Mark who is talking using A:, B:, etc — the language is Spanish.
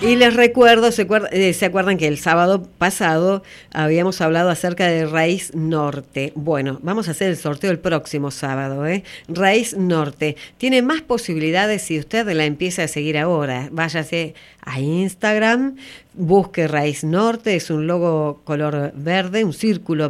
A: Y les recuerdo, ¿se acuerdan que el sábado pasado habíamos hablado acerca de Raíz Norte? Bueno, vamos a hacer el sorteo el próximo sábado, ¿eh? Raíz Norte. Tiene más posibilidades si usted la empieza a seguir ahora. Váyase a Instagram, busque Raíz Norte, es un logo color verde, un círculo